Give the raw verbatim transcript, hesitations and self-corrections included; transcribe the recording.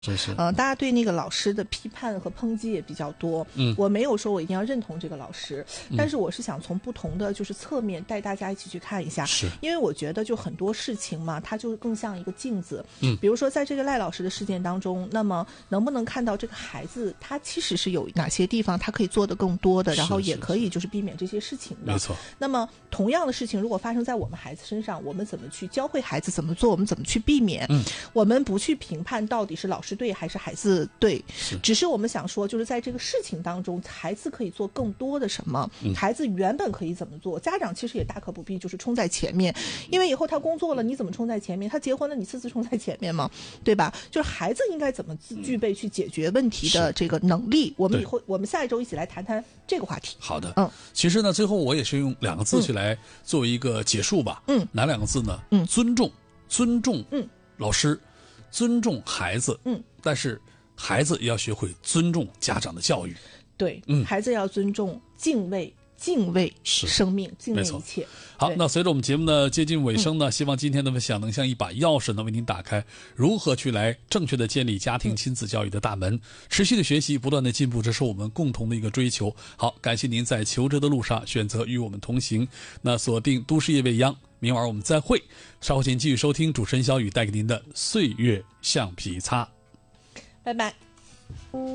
是是， 呃，大家对那个老师的批判和抨击也比较多。 嗯， 我没有说我一定要认同这个老师，嗯、但是我是想从不同的就是侧面带大家一起去看一下。 是， 因为我觉得就很多事情嘛，它就更像一个镜子。 嗯， 比如说在这个赖老师的事件当中，那么能不能看到这个孩子他其实是有哪些地方他可以做得更多的，然后也可以就是避免这些事情的。 没错。 那么同样的事情如果发生在我们孩子身上，我们怎么去教会孩子怎么做，我们怎么去避免？ 嗯， 我们不去评判到底是老师对还是孩子对，只是我们想说就是在这个事情当中孩子可以做更多的什么、嗯、孩子原本可以怎么做，家长其实也大可不必就是冲在前面，因为以后他工作了你怎么冲在前面，他结婚了你次次冲在前面吗？对吧？就是孩子应该怎么具备去解决问题的这个能力，我们以后我们下一周一起来谈谈这个话题。 好的， 嗯， 其实呢最后我也是用两个字去来作为一个结束吧。 嗯， 哪两个字呢？ 嗯， 尊重，尊重嗯老师，尊重孩子， 嗯，但是孩子也要学会尊重家长的教育。 对， 嗯， 孩子要尊重、敬畏、敬畏生命，敬畏一切。 好，那随着我们节目呢接近尾声呢、嗯，希望今天的分享能像一把钥匙，能为您打开如何去来正确的建立家庭亲子教育的大门。嗯、持续的学习，不断的进步，这是我们共同的一个追求。好，感谢您在求知的路上选择与我们同行。那锁定都市夜未央，明晚我们再会。稍后请继续收听主持人小雨带给您的岁月橡皮擦。 拜拜。